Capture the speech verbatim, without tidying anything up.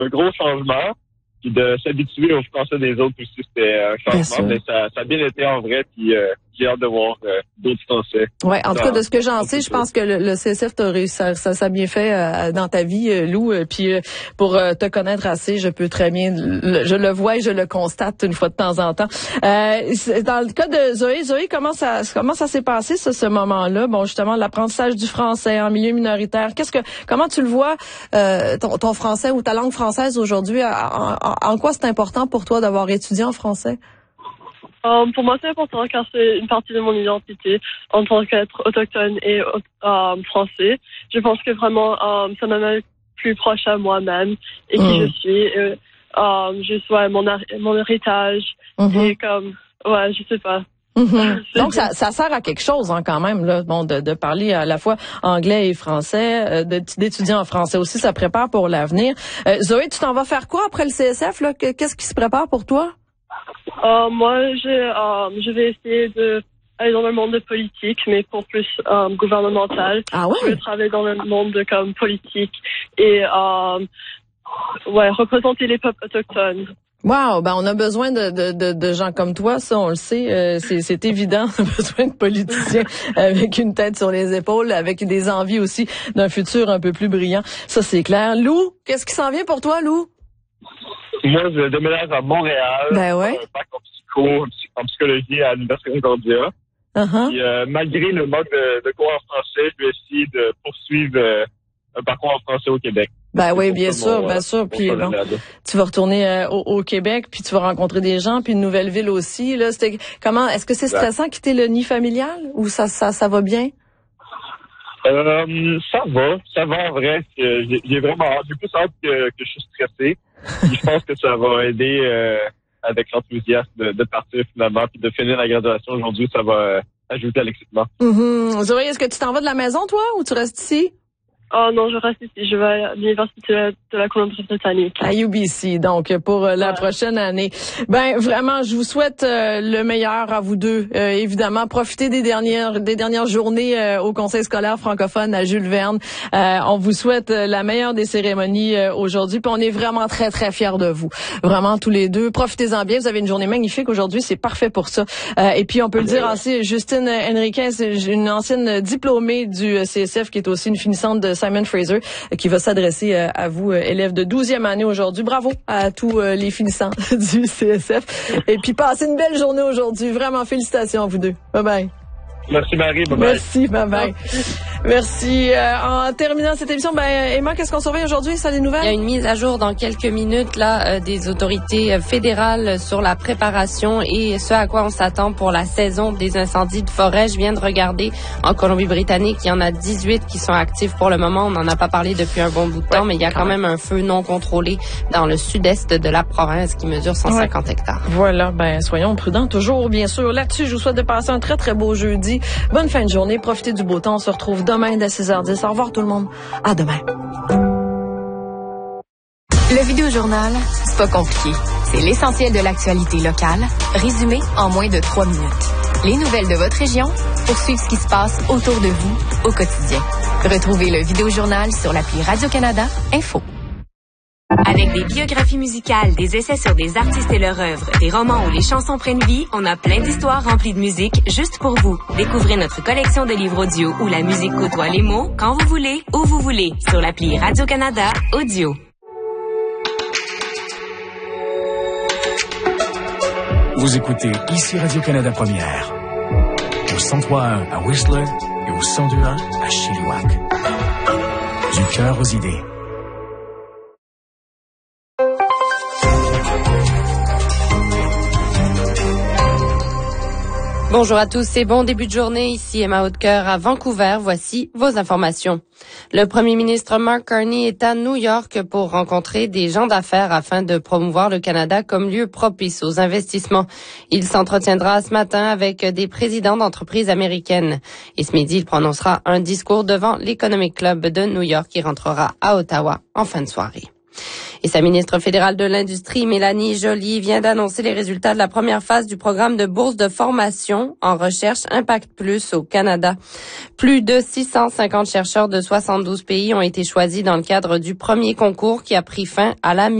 un gros changement. Puis de s'habituer aux Français des autres aussi, c'était un changement. Mais ça, ça a bien été en vrai. Puis euh, j'ai hâte de voir euh, d'autres Français. Ouais, en tout cas, de ce que j'en sais, je pense que le, le C S F t'a réussi, ça, ça, ça a bien fait euh, dans ta vie, euh, Lou. Euh, puis euh, pour euh, te connaître assez, je peux très bien, le, je le vois et je le constate une fois de temps en temps. Euh, dans le cas de Zoé, Zoé, comment ça, comment ça s'est passé ça, ce moment-là? Bon, justement, l'apprentissage du français en milieu minoritaire. Qu'est-ce que, comment tu le vois, euh, ton, ton français ou ta langue française aujourd'hui? En, en, en quoi c'est important pour toi d'avoir étudié en français? Um, pour moi, c'est important car c'est une partie de mon identité en tant qu'être autochtone et um, français. Je pense que vraiment, um, ça m'amène plus proche à moi-même et qui mmh. je suis. Et, um, je sois mon, mon héritage mmh. et comme, ouais, je sais pas. Mm-hmm. Donc ça, ça sert à quelque chose hein, quand même là, bon de, de parler à la fois anglais et français, euh, de, d'étudier en français aussi, ça prépare pour l'avenir. Euh, Zoé, tu t'en vas faire quoi après le C S F là? Qu'est-ce qui se prépare pour toi? Euh, moi, je, euh, je vais essayer de aller dans le monde de politique, mais pour plus euh, gouvernemental. Ah ouais? Je vais travailler dans le monde de comme politique et euh, ouais représenter les peuples autochtones. Wow, ben on a besoin de, de, de, de gens comme toi, ça on le sait, euh, c'est, c'est évident, on a besoin de politiciens avec une tête sur les épaules, avec des envies aussi d'un futur un peu plus brillant, ça c'est clair. Lou, qu'est-ce qui s'en vient pour toi, Lou? Moi, je déménage à Montréal, ben ouais. un bac en psycho, en psychologie à l'Université Concordia. Uh-huh. Puis, euh, malgré le manque de, de cours en français, je vais essayer de poursuivre euh, un parcours en français au Québec. Ben oui, bien sûr, mon, bien euh, sûr. Puis bon, tu vas retourner euh, au, au Québec, puis tu vas rencontrer des gens, puis une nouvelle ville aussi. Là, c'était comment? Est-ce que c'est stressant quitter le nid familial ou ça, ça, ça va bien? Euh, ça va, ça va en vrai. J'ai, j'ai vraiment hâte. J'ai plus hâte que, que je suis stressé. Puis je pense que ça va aider euh, avec l'enthousiasme de, de partir finalement, puis de finir la graduation aujourd'hui. Ça va euh, ajouter à l'excitement. Mm-hmm. Zoé, est-ce que tu t'en vas de la maison, toi, ou tu restes ici? Oh non, je reste ici. Je vais à l'Université de la Colombie-Britannique. À U B C, donc, pour euh, la ouais. prochaine année. Ben, vraiment, je vous souhaite euh, le meilleur à vous deux. Euh, évidemment, profitez des dernières des dernières journées euh, au Conseil scolaire francophone à Jules Verne. Euh, on vous souhaite euh, la meilleure des cérémonies euh, aujourd'hui, puis on est vraiment très, très fiers de vous. Vraiment, tous les deux. Profitez-en bien. Vous avez une journée magnifique aujourd'hui. C'est parfait pour ça. Euh, et puis, on peut le dire aussi, Justine Henriquez, une ancienne diplômée du C S F qui est aussi une finissante de Simon Fraser, qui va s'adresser à vous, élèves de douzième année aujourd'hui. Bravo à tous les finissants du C S F. Et puis, passez une belle journée aujourd'hui. Vraiment, félicitations à vous deux. Bye-bye. Merci Marie, bye bye. Merci, bye bye. Merci. Euh, en terminant cette émission, ben Emma, qu'est-ce qu'on surveille aujourd'hui? Ça, des nouvelles? Il y a une mise à jour dans quelques minutes là euh, des autorités fédérales sur la préparation et ce à quoi on s'attend pour la saison des incendies de forêt. Je viens de regarder en Colombie-Britannique, il y en a dix-huit qui sont actifs pour le moment. On n'en a pas parlé depuis un bon bout de temps, ouais, mais il y a quand même un feu non contrôlé dans le sud-est de la province qui mesure cent cinquante ouais. hectares. Voilà, ben soyons prudents toujours, bien sûr. Là-dessus, je vous souhaite de passer un très, très beau jeudi. Bonne fin de journée, profitez du beau temps. On se retrouve demain dès six heures dix. Au revoir tout le monde. À demain. Le Vidéojournal, c'est pas compliqué. C'est l'essentiel de l'actualité locale, résumé en moins de trois minutes. Les nouvelles de votre région pour suivre ce qui se passe autour de vous au quotidien. Retrouvez le Vidéojournal sur l'appli Radio-Canada Info. Avec des biographies musicales, des essais sur des artistes et leur œuvre, des romans où les chansons prennent vie, on a plein d'histoires remplies de musique juste pour vous. Découvrez notre collection de livres audio où la musique côtoie les mots quand vous voulez, où vous voulez, sur l'appli Radio-Canada Audio. Vous écoutez ici Radio-Canada Première, au cent trois point un à Whistler et au cent deux point un à Chilliwack. Du cœur aux idées. Bonjour à tous et bon début de journée. Ici Emma Hautecoeur à Vancouver. Voici vos informations. Le premier ministre Mark Carney est à New York pour rencontrer des gens d'affaires afin de promouvoir le Canada comme lieu propice aux investissements. Il s'entretiendra ce matin avec des présidents d'entreprises américaines. Et ce midi, il prononcera un discours devant l'Economic Club de New York qui rentrera à Ottawa en fin de soirée. Et sa ministre fédérale de l'Industrie, Mélanie Joly, vient d'annoncer les résultats de la première phase du programme de bourse de formation en recherche Impact Plus au Canada. Plus de six cent cinquante chercheurs de soixante-douze pays ont été choisis dans le cadre du premier concours qui a pris fin à la mi